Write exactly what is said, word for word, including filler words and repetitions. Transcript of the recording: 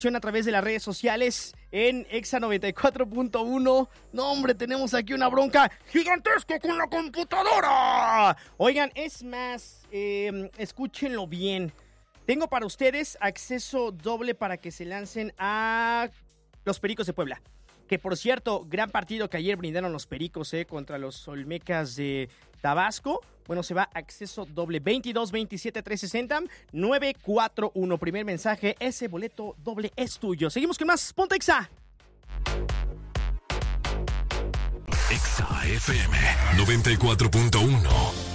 a través de las redes sociales en Exa noventa y cuatro punto uno. No, hombre, tenemos aquí una bronca gigantesca con la computadora. Oigan, es más, eh, escúchenlo bien. Tengo para ustedes acceso doble para que se lancen a los Pericos de Puebla. Que, por cierto, gran partido que ayer brindaron los Pericos eh, contra los Olmecas de Tabasco. Bueno, se va acceso doble veintidós veintisiete trescientos sesenta nueve cuatro uno. Primer mensaje, ese boleto doble es tuyo. Seguimos con más. Ponte Exa. Exa F M noventa y cuatro punto uno.